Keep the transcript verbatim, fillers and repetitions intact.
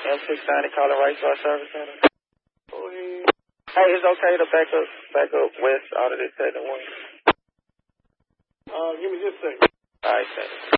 M six ninety calling right to our service center. Go ahead. Hey, it's okay to back up, back up west out of this second one. Uh, give me just a second. All right, thank you.